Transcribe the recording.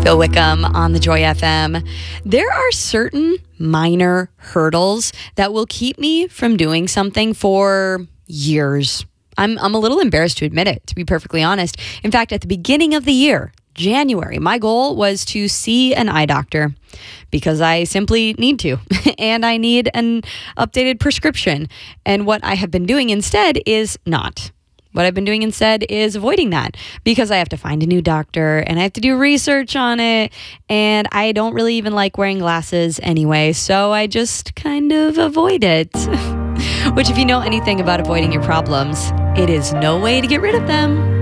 Bill Wickham on the Joy FM. There are certain minor hurdles that will keep me from doing something for years. I'm a little embarrassed to admit it, to be perfectly honest. In fact, at the beginning of the year, January, my goal was to see an eye doctor because I simply need to, and I need an updated prescription. And what I have been doing instead is not. What I've been doing instead is avoiding that because I have to find a new doctor and I have to do research on it. And I don't really even like wearing glasses anyway, so I just kind of avoid it. Which, if you know anything about avoiding your problems, it is no way to get rid of them.